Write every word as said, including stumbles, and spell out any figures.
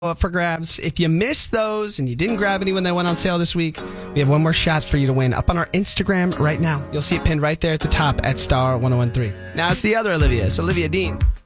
up for grabs. If you missed those and you didn't grab any when they went on sale this week, we have one more shot for you to win up on our Instagram right now. You'll see it pinned right there at the top at Star ten thirteen. Now it's the other Olivia. It's Olivia Dean.